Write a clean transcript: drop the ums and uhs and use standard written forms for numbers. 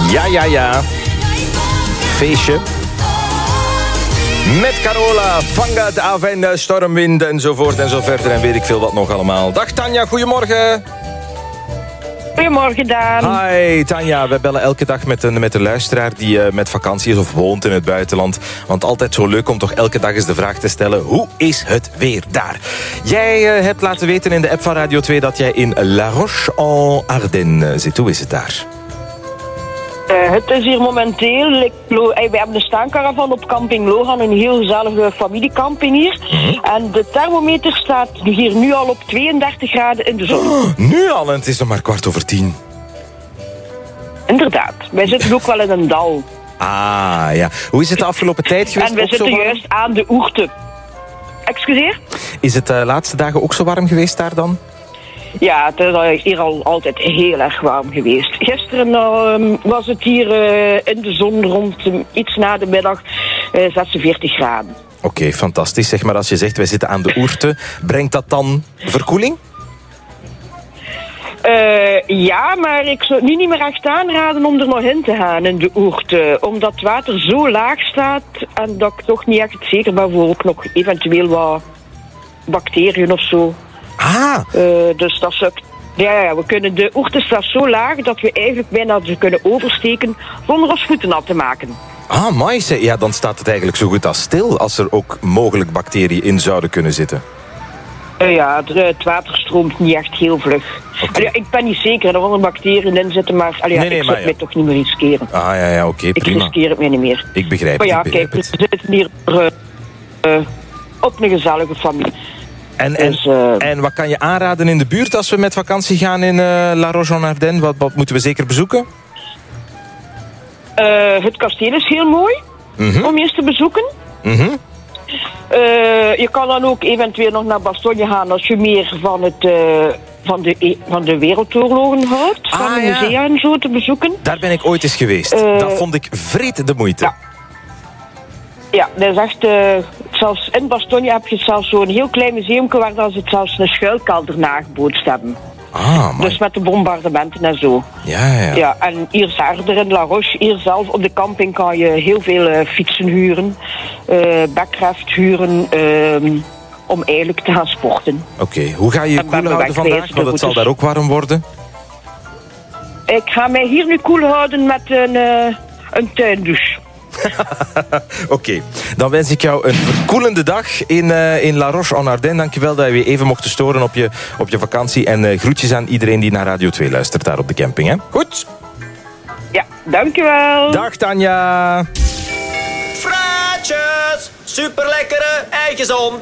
Ja. Feestje. Met Carola, Vanga, de Aven, stormwind enzovoort en zo verder. En weet ik veel wat nog allemaal. Dag Tanja, goedemorgen. Goedemorgen, Daan. Hi Tanja, we bellen elke dag met een luisteraar die met vakantie is of woont in het buitenland. Want altijd zo leuk om toch elke dag eens de vraag te stellen: hoe is het weer daar? Jij hebt laten weten in de app van Radio 2 dat jij in La Roche-en-Ardenne zit. Hoe is het daar? Het is hier momenteel... We hebben een staancaravan op camping Logan, een heel gezellige familiecamping hier. En de thermometer staat hier nu al op 32 graden in de zon. Oh, nu al en het is nog maar 9:15. Inderdaad. Wij zitten ook wel in een dal. Ah, ja. Hoe is het de afgelopen tijd geweest? En we zitten juist aan de oerte. Excuseer? Is het de laatste dagen ook zo warm geweest daar dan? Ja, het is hier al altijd heel erg warm geweest. Gisteren was het hier in de zon rond iets na de middag 46 graden. Oké, fantastisch. Zeg maar, als je zegt wij zitten aan de oerte, brengt dat dan verkoeling? Ja, maar ik zou het nu niet meer echt aanraden om er nog in te gaan in de oerte. Omdat het water zo laag staat en dat ik toch niet echt zeker ben voor ook nog eventueel wat bacteriën of zo. Dus dat zou... Ja, we kunnen de oerte staat zo laag dat we eigenlijk bijna ze kunnen oversteken zonder ons voeten nat te maken. Ah, mooi. Ja, dan staat het eigenlijk zo goed als stil als er ook mogelijk bacteriën in zouden kunnen zitten. Ja, het water stroomt niet echt heel vlug. Okay. Ik ben niet zeker dat er bacteriën in zitten, maar ik zou het mij toch niet meer riskeren. Oké, prima. Ik riskeer het mij niet meer. Ik begrijp maar het. Kijk, we zitten hier op een gezellige familie. En wat kan je aanraden in de buurt als we met vakantie gaan in La Roche-en-Ardenne? Wat moeten we zeker bezoeken? Het kasteel is heel mooi om eens te bezoeken. Je kan dan ook eventueel nog naar Bastogne gaan als je meer van de wereldoorlogen houdt. Van de musea en zo te bezoeken. Daar ben ik ooit eens geweest. Dat vond ik vreed de moeite. Ja, dat is echt... zelfs in Bastogne heb je zelfs zo'n heel klein museumke waar dan ze het zelfs een schuilkelder nagebootst hebben. Dus met de bombardementen en zo. Ja, en hier verder in La Roche, hier zelf op de camping kan je heel veel fietsen huren, backcraft huren, om eigenlijk te gaan sporten. Oké, hoe ga je je koel houden vandaag? Want het zal daar ook warm worden. Ik ga mij hier nu koel houden met een tuindouche. Oké, dan wens ik jou een verkoelende dag in La Roche-en-Ardenne. Dankjewel dat je weer even mocht storen op je vakantie. En groetjes aan iedereen die naar Radio 2 luistert daar op de camping. Hè? Goed? Ja, dankjewel. Dag Tanja. Fruitjes, super lekkere, eitjes om